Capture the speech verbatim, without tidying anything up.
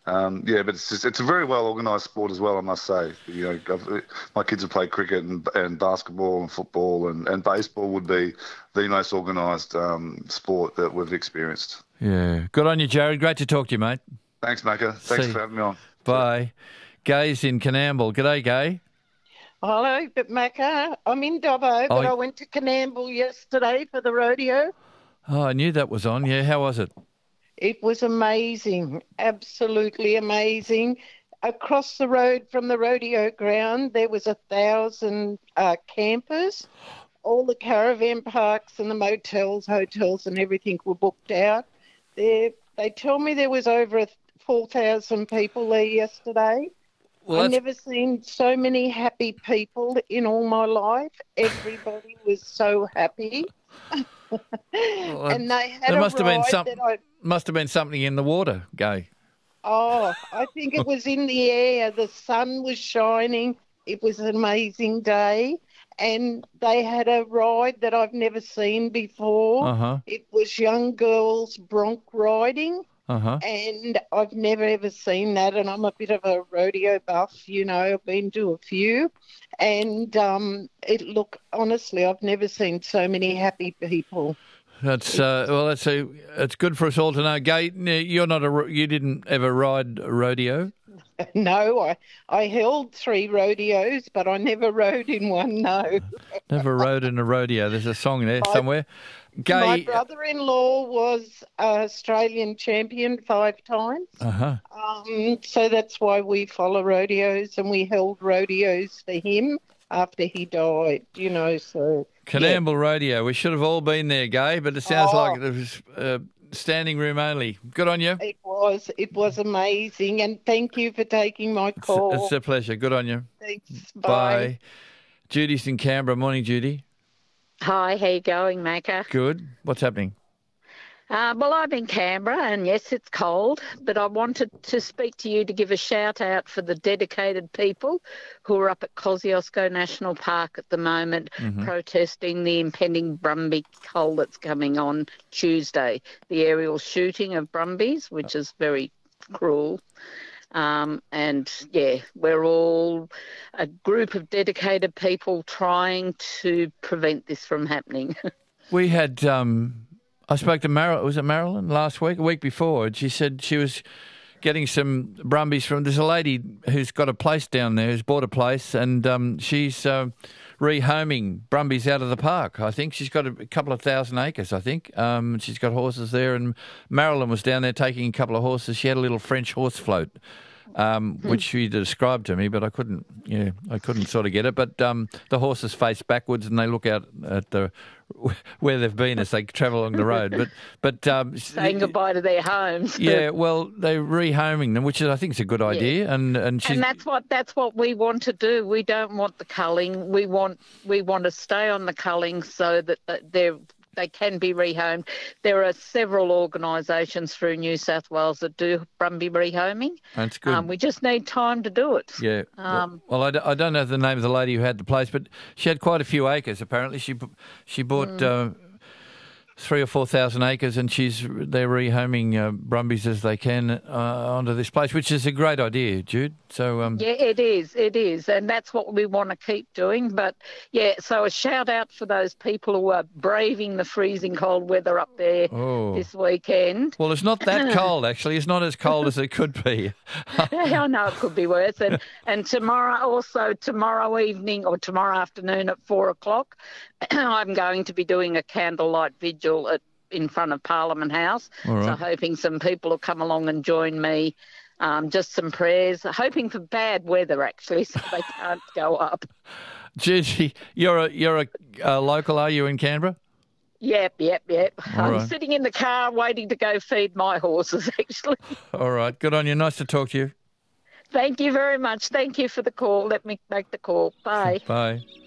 Um, yeah, but it's just, it's a very well organised sport as well, I must say. You know, I've, my kids have played cricket and, and basketball and football, and, and baseball would be the most organised um, sport that we've experienced. Yeah. Good on you, Jared. Great to talk to you, mate. Thanks, Macca. Thanks See. for having me on. Bye. Gay's in Canamble. G'day, Gay. Hello, but Macca, I'm in Dobbo, but Oh. I went to Canamble yesterday for the rodeo. Oh, I knew that was on. Yeah, how was it? It was amazing, absolutely amazing. Across the road from the rodeo ground, there was a thousand uh, campers. All the caravan parks and the motels, hotels and everything were booked out. There, they tell me there was over four thousand people there yesterday. Well, I've that's- never seen so many happy people in all my life. Everybody was so happy. Well, and they had there a must have been ride some, that I... must have been something in the water, Gay. Oh, I think it was in the air. The sun was shining. It was an amazing day. And they had a ride that I've never seen before. Uh-huh. It was young girls bronc riding. Uh-huh. And I've never ever seen that. And I'm a bit of a rodeo buff, you know. I've been to a few. And um, it look, honestly, I've never seen so many happy people. That's uh, well. That's a. It's good for us all to know. Gay, you're not a. ro- You didn't ever ride a rodeo. No, I, I held three rodeos, but I never rode in one, no. Never rode in a rodeo. There's a song there My- somewhere. Gay. My brother-in-law was uh, Australian champion five times. Uh-huh. Um, so that's why we follow rodeos, and we held rodeos for him after he died, you know, so... Canamble Rodeo. We should have all been there, Gay, but it sounds Oh. like it was uh, standing room only. Good on you. It was, it was amazing, and thank you for taking my It's, call. it's a pleasure. Good on you. Thanks, Bye. bye. Judy's in Canberra. Morning, Judy. Hi, how you going, Macca? Good. What's happening? Uh, well, I'm in Canberra, and yes, it's cold, but I wanted to speak to you to give a shout out for the dedicated people who are up at Kosciuszko National Park at the moment protesting the impending Brumby cull that's coming on Tuesday, the aerial shooting of Brumbies, which is very cruel. Um, and, yeah, we're all a group of dedicated people trying to prevent this from happening. We had, um, I spoke to Marilyn, was it Marilyn last week, a week before, and she said she was getting some Brumbies from, there's a lady who's got a place down there, who's bought a place, and um, she's uh, rehoming Brumbies out of the park. I think she's got a couple of thousand acres, I think. Um, she's got horses there, and Marilyn was down there taking a couple of horses. She had a little French horse float. Um, which she described to me, but I couldn't, yeah, I couldn't sort of get it. But um, the horses face backwards and they look out at the where they've been as they travel along the road. But but um, Saying goodbye to their homes. yeah, well, they're rehoming them, which is, I think is a good idea. And and she's And that's what that's what we want to do. We don't want the culling. We want we want to stay on the culling so that that they're they can be rehomed. There are several organisations through New South Wales that do Brumby rehoming. that's good. Um, we just need time to do it. Yeah. Um, well, I, d- I don't know the name of the lady who had the place, but she had quite a few acres. Apparently, she b- she bought Mm. uh, three or four thousand acres, and she's they're rehoming uh, Brumbies as they can uh, onto this place, which is a great idea, Jude. So um, Yeah, it is. It is. And that's what we want to keep doing. But, yeah, so a shout out for those people who are braving the freezing cold weather up there Oh. this weekend. well, it's not that cold actually. It's not as cold as it could be. I know it could be worse. And, and tomorrow, also tomorrow evening or tomorrow afternoon at four o'clock, I'm going to be doing a candlelight vigil at in front of Parliament House. All right. So hoping some people will come along and join me. Um, just some prayers, hoping for bad weather actually, so they can't go up. Judy, you're a you're a, uh local, are you in Canberra? Yep, yep, yep. All I'm right. sitting in the car waiting to go feed my horses actually. All right, good on you. Nice to talk to you. Thank you very much. Thank you for the call. Let me make the call. Bye. Bye.